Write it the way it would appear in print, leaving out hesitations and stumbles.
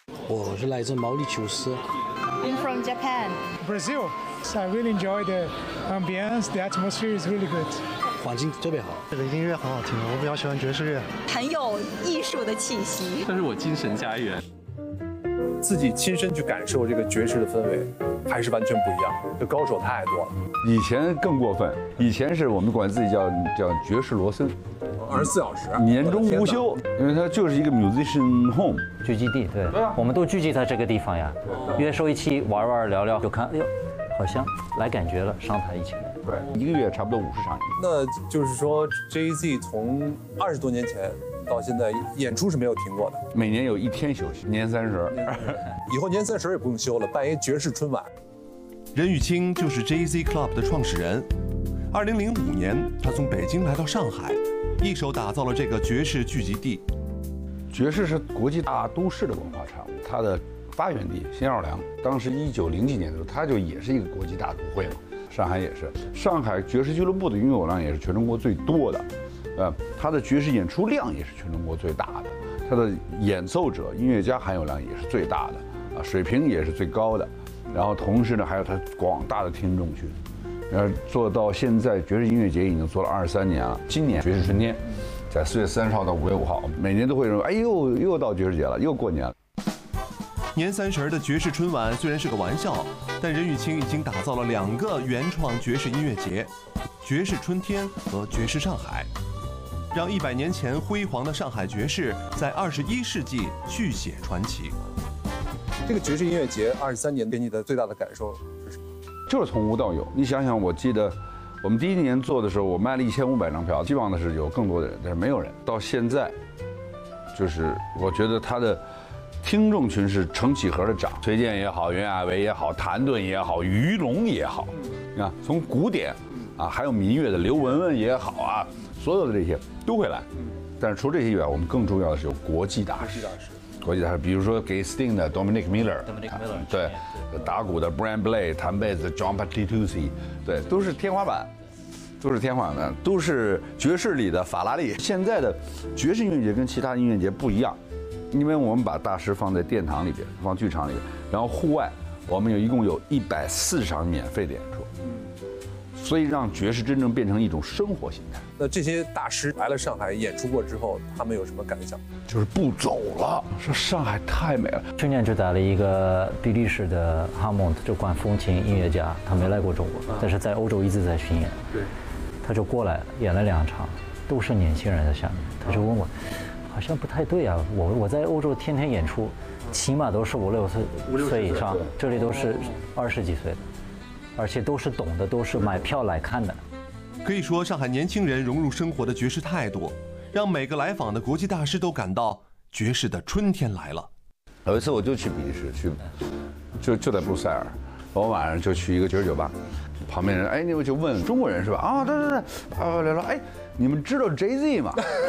我是来自毛里求斯。 I'm from Japan. Brazil. So I really enjoy the ambience. The atmosphere is really good. 环境特别好， 这个音乐很好听，我比较喜欢爵士乐， 很有艺术的气息。 这是我精神家园。 自己亲身去感受这个爵士的氛围，还是完全不一样。这高手太多了。 以前更过分，以前是我们管自己叫爵士罗森 ，24小时， 年中无休，因为它就是一个 musician home 聚集地。对，我们都聚集在这个地方呀，约收一期玩玩聊聊，就看，哎呦，好像来感觉了，上台一起来。 对，一个月差不多50场。 那就是说，Jay-Z 从20多年前到现在演出是没有停过的， 每年有1天休息，年30。 以后年30也不用休了，办一爵士春晚。 任玉清就是 Jay-Z Club 的创始人。2005年，他从北京来到上海，一手打造了这个爵士聚集地。 爵士是国际大都市的文化产物，它的发源地新奥尔良，当时1900几年的时候，它就也是一个国际大都会嘛。上海也是，上海爵士俱乐部的拥有量也是全中国最多的，它的爵士演出量也是全中国最大的，它的演奏者、音乐家含有量也是最大的，水平也是最高的，然后同时呢，还有它广大的听众群，做到现在爵士音乐节已经做了23年了，今年爵士春天，在4月30号到5月5号，每年都会认为，哎呦，又到爵士节了，又过年了。 年30的爵士春晚虽然是个玩笑，但任玉清已经打造了2个原创爵士音乐节，爵士春天和爵士上海，让100年前辉煌的上海爵士在21世纪续写传奇。 这个爵士音乐节23年给你的最大的感受是什么？ 就是从无到有。你想想，我记得我们第1年做的时候，我卖了1500张票，希望的是有更多的人，但是没有人。到现在，就是我觉得他的听众群是成几何的涨，崔健也好，袁娅维也好，谭盾也好，于龙也好，你看从古典啊，还有民乐的刘雯雯也好啊，所有的这些都会来。但是除这些以外，我们更重要的是有国际大师。国际大师，比如说给 Sting 的 Dominic Miller， 对，打鼓的 Brian Blade， 弹贝斯 John Patitucci， 对，都是天花板。都是爵士里的法拉利。现在的爵士音乐节跟其他音乐节不一样，因为我们把大师放在殿堂里边，放剧场里边，然后户外我们一共有140场免费的演出，所以让爵士真正变成一种生活形态。 那这些大师来了上海演出过之后，他们有什么感想？ 就是不走了，说上海太美了。 去年就带了一个比利时的哈蒙特，就管风琴音乐家，他没来过中国，但是在欧洲一直在巡演。 对， 他就过来演了2场，都是年轻人在下面。他就问我，好像不太对啊，我在欧洲天天演出，起码都是5、6岁以上，这里都是20几岁的，而且都是懂的，都是买票来看的。 可以说，上海年轻人融入生活的爵士态度，让每个来访的国际大师都感到爵士的春天来了。 有一次我就去比利时，就在布鲁塞尔，我晚上就去一个爵士酒吧，旁边人你们就问中国人是吧？啊，对，聊，哎，你们知道 Jay-Z 吗？